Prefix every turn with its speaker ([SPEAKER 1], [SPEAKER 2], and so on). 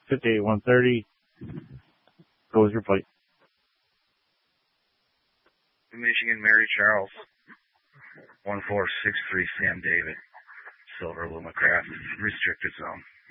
[SPEAKER 1] 58-130. Go with your plate.
[SPEAKER 2] Michigan Mary Charles. 1463 Sam David. Silver Luma Craft. Restricted zone.